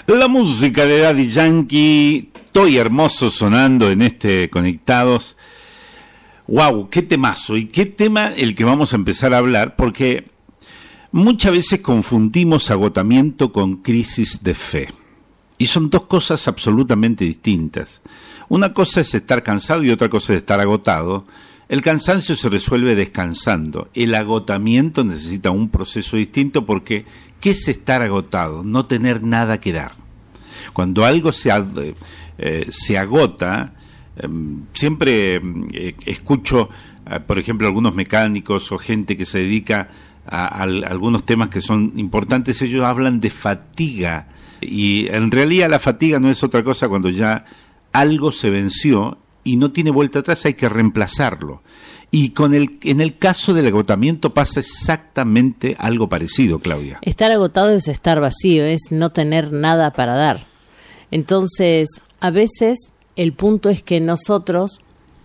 La música de Daddy Yankee, Toy Hermoso sonando en este Conectados. ¡Wow! ¡Qué temazo! Y qué tema el que vamos a empezar a hablar, porque muchas veces confundimos agotamiento con crisis de fe. Y son dos cosas absolutamente distintas. Una cosa es estar cansado y otra cosa es estar agotado. El cansancio se resuelve descansando. El agotamiento necesita un proceso distinto porque ¿qué es estar agotado? No tener nada que dar. Cuando algo se agota, siempre escucho, por ejemplo, algunos mecánicos o gente que se dedica a algunos temas que son importantes, ellos hablan de fatiga. Y en realidad la fatiga no es otra cosa cuando ya algo se venció y no tiene vuelta atrás, hay que reemplazarlo. Y en el caso del agotamiento pasa exactamente algo parecido, Claudia. Estar agotado es estar vacío, es no tener nada para dar. Entonces, a veces el punto es que nosotros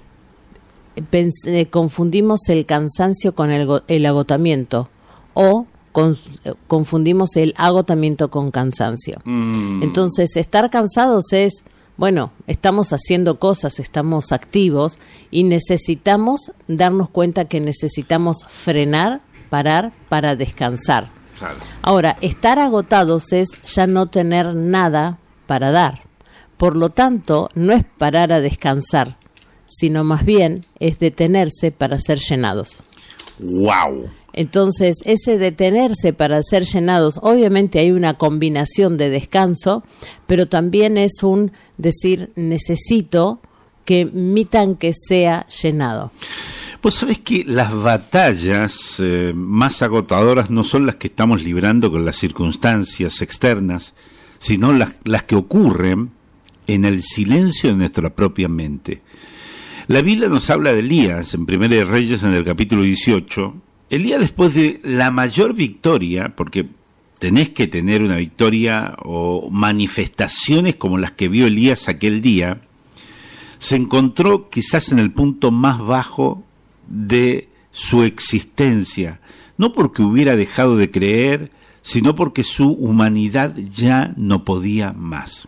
confundimos el cansancio con el agotamiento o confundimos el agotamiento con cansancio. Entonces, estar cansados es, bueno, estamos haciendo cosas, estamos activos y necesitamos darnos cuenta que necesitamos frenar, parar para descansar. Claro. Ahora, estar agotados es ya no tener nada para dar. Por lo tanto, no es parar a descansar, sino más bien es detenerse para ser llenados. ¡Wow! Entonces, ese detenerse para ser llenados, obviamente hay una combinación de descanso, pero también es un decir, necesito que mi tanque sea llenado. Pues sabes que las batallas más agotadoras no son las que estamos librando con las circunstancias externas, sino las que ocurren en el silencio de nuestra propia mente. La Biblia nos habla de Elías en Primera de Reyes, en el capítulo 18. Elías, después de la mayor victoria, porque tenés que tener una victoria o manifestaciones como las que vio Elías aquel día, se encontró quizás en el punto más bajo de su existencia, no porque hubiera dejado de creer, sino porque su humanidad ya no podía más.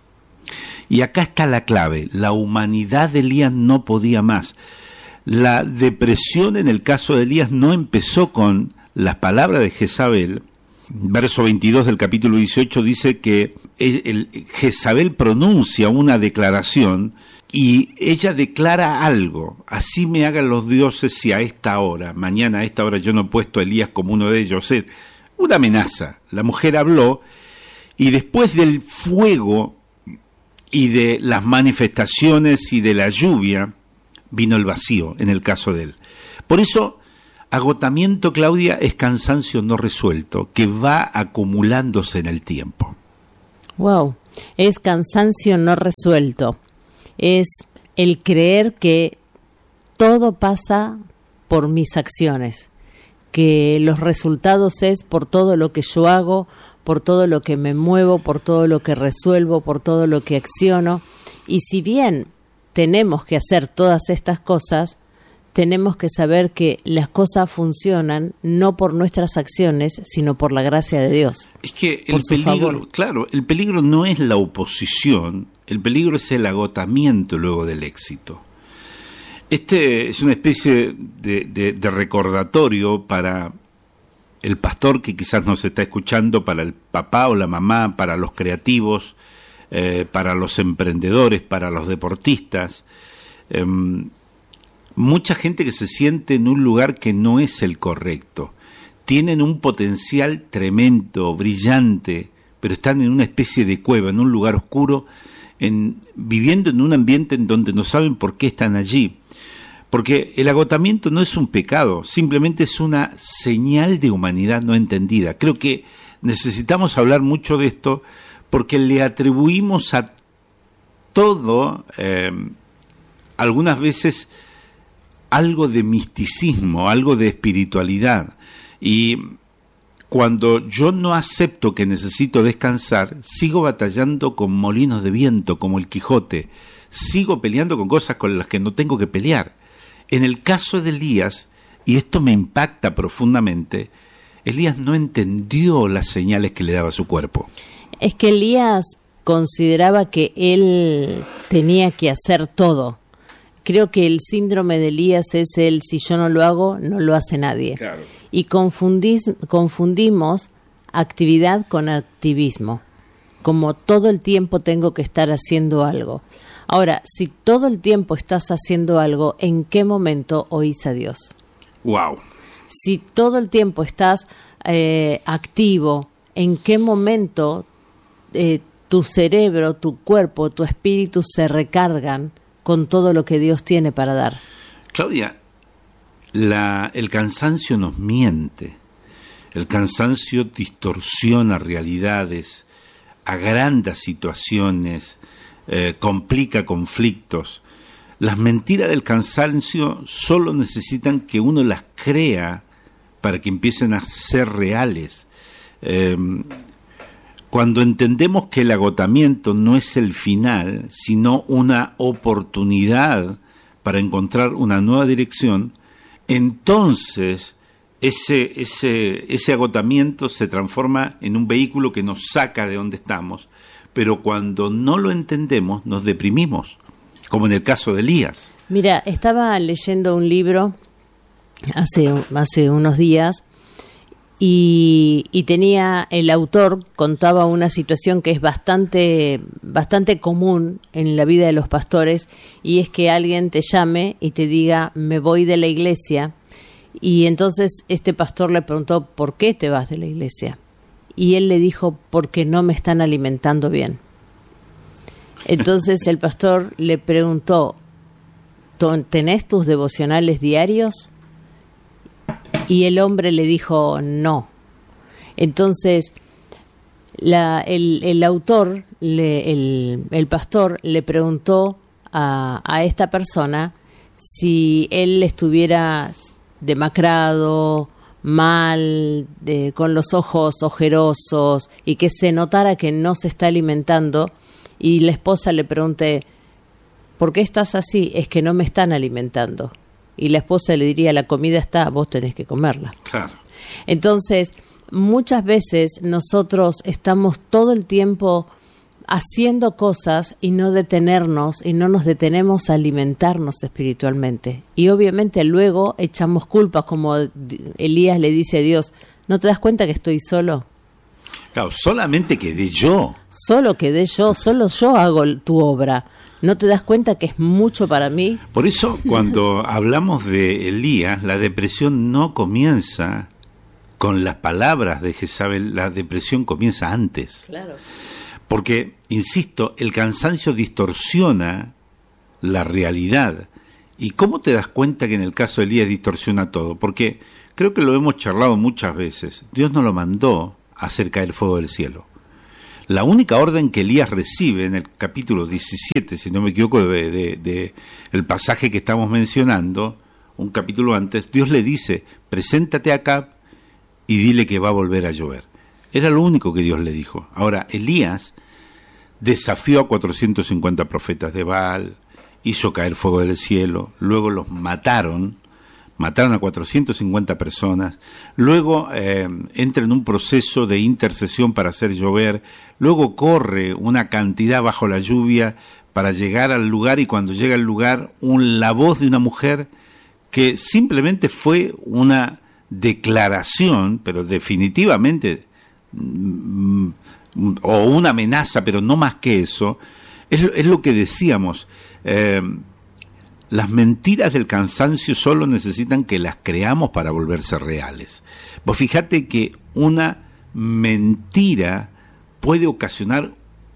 Y acá está la clave, la humanidad de Elías no podía más. La depresión en el caso de Elías no empezó con las palabras de Jezabel. Verso 22 del capítulo 18 dice que Jezabel pronuncia una declaración y ella declara algo. Así me hagan los dioses si a esta hora, mañana a esta hora yo no he puesto a Elías como uno de ellos. Es una amenaza. La mujer habló y después del fuego y de las manifestaciones y de la lluvia, vino el vacío en el caso de él. Por eso, agotamiento, Claudia, es cansancio no resuelto, que va acumulándose en el tiempo. Wow, es cansancio no resuelto. Es el creer que todo pasa por mis acciones, que los resultados es por todo lo que yo hago, por todo lo que me muevo, por todo lo que resuelvo, por todo lo que acciono. Y si bien tenemos que hacer todas estas cosas, tenemos que saber que las cosas funcionan no por nuestras acciones, sino por la gracia de Dios. Es que el peligro, claro, el peligro no es la oposición, el peligro es el agotamiento luego del éxito. Este es una especie de recordatorio para el pastor que quizás nos está escuchando, para el papá o la mamá, para los creativos, para los emprendedores, para los deportistas. Mucha gente que se siente en un lugar que no es el correcto. Tienen un potencial tremendo, brillante, pero están en una especie de cueva, en un lugar oscuro, viviendo en un ambiente en donde no saben por qué están allí. Porque el agotamiento no es un pecado, simplemente es una señal de humanidad no entendida. Creo que necesitamos hablar mucho de esto porque le atribuimos a todo, algunas veces, algo de misticismo, algo de espiritualidad. Y cuando yo no acepto que necesito descansar, sigo batallando con molinos de viento, como el Quijote. Sigo peleando con cosas con las que no tengo que pelear. En el caso de Elías, y esto me impacta profundamente, Elías no entendió las señales que le daba su cuerpo. Es que Elías consideraba que él tenía que hacer todo. Creo que el síndrome de Elías es el si yo no lo hago, no lo hace nadie. Claro. Y confundimos actividad con activismo. Como todo el tiempo tengo que estar haciendo algo. Ahora, si todo el tiempo estás haciendo algo, ¿en qué momento oís a Dios? Wow. Si todo el tiempo estás activo, ¿en qué momento tu cerebro, tu cuerpo, tu espíritu se recargan con todo lo que Dios tiene para dar? Claudia, el cansancio nos miente. El cansancio distorsiona realidades, agranda situaciones, complica conflictos. Las mentiras del cansancio solo necesitan que uno las crea para que empiecen a ser reales. Cuando entendemos que el agotamiento no es el final, sino una oportunidad para encontrar una nueva dirección, entonces ese agotamiento se transforma en un vehículo que nos saca de donde estamos. Pero cuando no lo entendemos, nos deprimimos, como en el caso de Elías. Mira, estaba leyendo un libro hace unos días y tenía, el autor contaba una situación que es bastante común en la vida de los pastores, y es que alguien te llame y te diga, me voy de la iglesia, y entonces este pastor le preguntó, ¿por qué te vas de la iglesia? Y él le dijo, porque no me están alimentando bien. Entonces el pastor le preguntó, ¿tenés tus devocionales diarios? Y el hombre le dijo, no. Entonces el autor, el pastor, le preguntó a esta persona si él estuviera demacrado, mal, con los ojos ojerosos, y que se notara que no se está alimentando. Y la esposa le pregunté, ¿por qué estás así? Es que no me están alimentando. Y la esposa le diría, la comida está, vos tenés que comerla. Claro. Entonces, muchas veces nosotros estamos todo el tiempo haciendo cosas y no detenernos, y no nos detenemos a alimentarnos espiritualmente. Y obviamente luego echamos culpas, como Elías le dice a Dios, ¿no te das cuenta que estoy solo? Claro, solamente quedé yo. Solo quedé yo, solo yo hago tu obra. ¿No te das cuenta que es mucho para mí? Por eso, cuando hablamos de Elías, la depresión no comienza con las palabras de Jezabel, la depresión comienza antes. Claro. Porque, insisto, el cansancio distorsiona la realidad. ¿Y cómo te das cuenta que en el caso de Elías distorsiona todo? Porque creo que lo hemos charlado muchas veces. Dios no lo mandó a hacer caer fuego del cielo. La única orden que Elías recibe en el capítulo 17, si no me equivoco, de el pasaje que estamos mencionando, un capítulo antes, Dios le dice, preséntate acá y dile que va a volver a llover. Era lo único que Dios le dijo. Ahora, Elías desafió a 450 profetas de Baal, hizo caer fuego del cielo, luego los mataron a 450 personas, luego entra en un proceso de intercesión para hacer llover, luego corre una cantidad bajo la lluvia para llegar al lugar, y cuando llega al lugar, la voz de una mujer que simplemente fue una declaración, pero definitivamente, o una amenaza, pero no más que eso, es lo que decíamos. Las mentiras del cansancio solo necesitan que las creamos para volverse reales. Vos fíjate que una mentira puede ocasionar,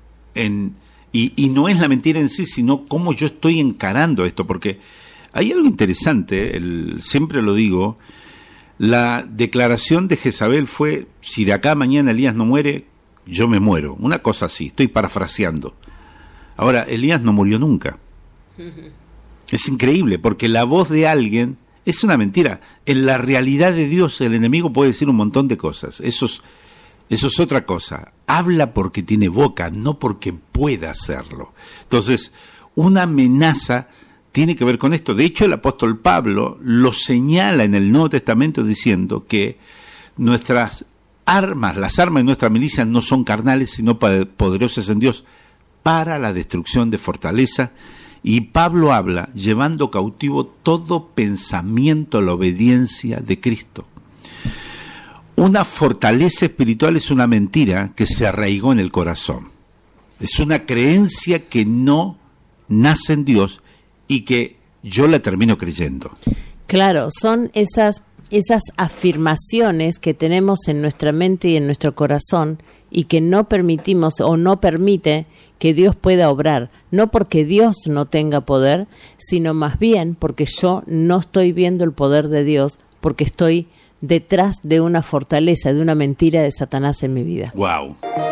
y no es la mentira en sí, sino cómo yo estoy encarando esto, porque hay algo interesante, siempre lo digo, la declaración de Jezabel fue, si de acá a mañana Elías no muere, yo me muero, una cosa así, estoy parafraseando. Ahora, Elías no murió nunca. Es increíble, porque la voz de alguien es una mentira. En la realidad de Dios, el enemigo puede decir un montón de cosas. Eso es otra cosa. Habla porque tiene boca, no porque pueda hacerlo. Entonces, una amenaza tiene que ver con esto. De hecho, el apóstol Pablo lo señala en el Nuevo Testamento diciendo que nuestras las armas de nuestra milicia no son carnales, sino poderosas en Dios para la destrucción de fortaleza. Y Pablo habla llevando cautivo todo pensamiento a la obediencia de Cristo. Una fortaleza espiritual es una mentira que se arraigó en el corazón. Es una creencia que no nace en Dios y que yo la termino creyendo. Claro, son esas afirmaciones que tenemos en nuestra mente y en nuestro corazón y que no permitimos o no permite que Dios pueda obrar, no porque Dios no tenga poder, sino más bien porque yo no estoy viendo el poder de Dios, porque estoy detrás de una fortaleza, de una mentira de Satanás en mi vida. Wow.